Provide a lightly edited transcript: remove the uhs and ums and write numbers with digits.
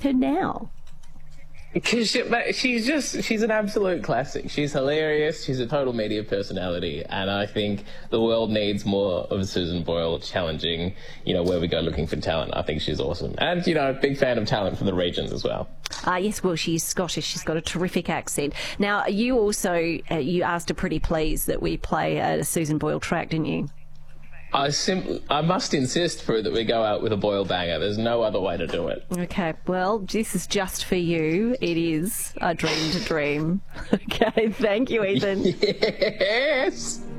her now? Because she's an absolute classic. She's hilarious. She's a total media personality, and I think the world needs more of Susan Boyle challenging, where we go looking for talent. I think she's awesome, and big fan of talent from the regions as well. Yes, well, she's Scottish. She's got a terrific accent. Now, you also you asked a pretty please that we play a Susan Boyle track, didn't you? I must insist, Prue, that we go out with a Boyle banger. There's no other way to do it. Okay, well, this is just for you. It is A Dream to Dream. Okay, thank you, Ethan. Yes!